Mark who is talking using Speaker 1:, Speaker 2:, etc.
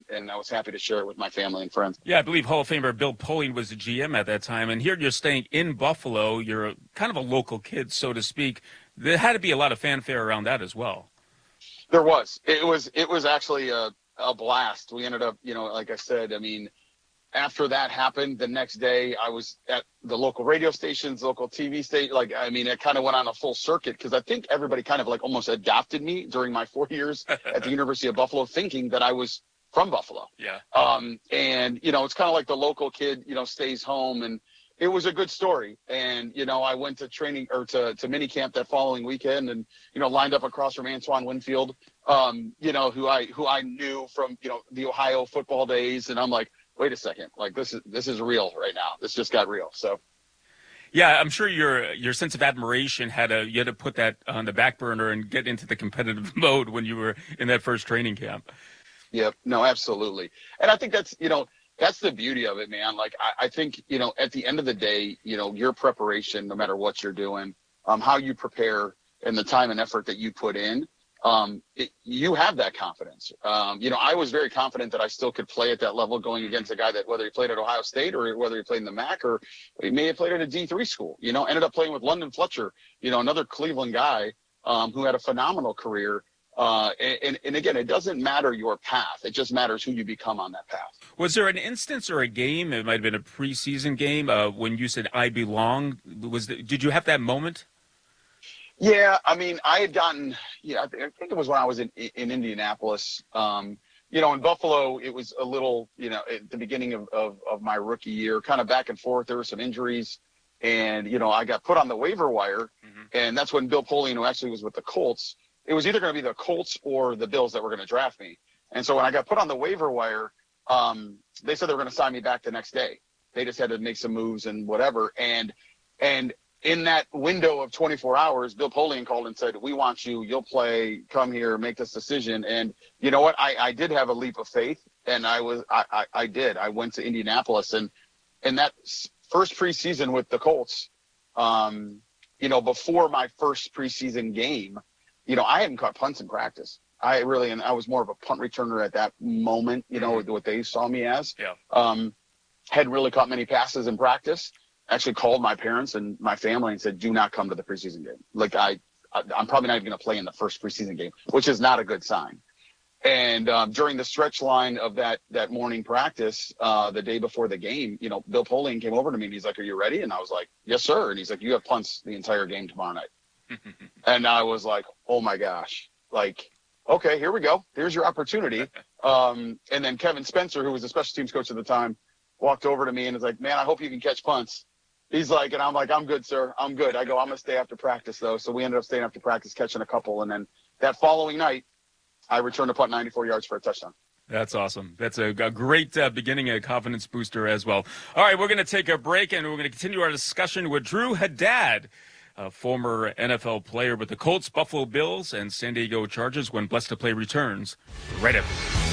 Speaker 1: and I was happy to share it with my family and friends.
Speaker 2: Yeah, I believe Hall of Famer Bill Polian was the GM at that time. And here you're staying in Buffalo. You're kind of a local kid, so to speak. There had to be a lot of fanfare around that as well.
Speaker 1: There was. It was actually a blast. We ended up, like I said, I mean, after that happened, the next day I was at the local radio stations, local TV station. Like, I mean, it kind of went on a full circuit because I think everybody kind of like almost adopted me during my 4 years at the University of Buffalo, thinking that I was from Buffalo.
Speaker 2: Yeah.
Speaker 1: And, it's kind of like the local kid, stays home. And it was a good story. And, I went to training or to mini camp that following weekend and, lined up across from Antoine Winfield, who I knew from, the Ohio football days. And I'm like, wait a second, like this is real right now. This just got real. So,
Speaker 2: yeah, I'm sure your sense of admiration you had to put that on the back burner and get into the competitive mode when you were in that first training camp.
Speaker 1: Yep, no, absolutely. And I think that's the beauty of it, man. Like I think at the end of the day, your preparation, no matter what you're doing, how you prepare and the time and effort that you put in. You have that confidence. I was very confident that I still could play at that level going against a guy that whether he played at Ohio State or whether he played in the MAC or he may have played at a D3 school, ended up playing with London Fletcher, another Cleveland guy who had a phenomenal career. And again, it doesn't matter your path. It just matters who you become on that path.
Speaker 2: Was there an instance or a game, it might have been a preseason game, when you said, I belong? Did you have that moment?
Speaker 1: Yeah, I mean, I had gotten, I think it was when I was in Indianapolis. In Buffalo, it was a little, at the beginning of my rookie year, kind of back and forth. There were some injuries, and, I got put on the waiver wire, and that's when Bill Polian, who actually was with the Colts, it was either going to be the Colts or the Bills that were going to draft me. And so when I got put on the waiver wire, they said they were going to sign me back the next day. They just had to make some moves and whatever. And in that window of 24 hours, Bill Polian called and said, we want you, you'll play, come here, make this decision. And you know what? I did have a leap of faith, and I did. I went to Indianapolis, and in that first preseason with the Colts, before my first preseason game, I hadn't caught punts in practice. I was more of a punt returner at that moment, what they saw me as.
Speaker 2: Yeah.
Speaker 1: Hadn't really caught many passes in practice. Actually called my parents and my family and said, do not come to the preseason game. Like I'm probably not even going to play in the first preseason game, which is not a good sign. And during the stretch line of that morning practice, the day before the game, Bill Polian came over to me and he's like, are you ready? And I was like, yes, sir. And he's like, you have punts the entire game tomorrow night. And I was like, oh my gosh, like, okay, here we go. Here's your opportunity. And then Kevin Spencer, who was the special teams coach at the time, walked over to me and was like, man, I hope you can catch punts. He's like, and I'm like, I'm good, sir. I'm good. I go, I'm going to stay after practice, though. So we ended up staying after practice, catching a couple. And then that following night, I returned a punt 94 yards for a touchdown.
Speaker 2: That's awesome. That's a great beginning, a confidence booster as well. All right, we're going to take a break, and we're going to continue our discussion with Drew Haddad, a former NFL player with the Colts, Buffalo Bills, and San Diego Chargers when Blessed to Play returns right after this.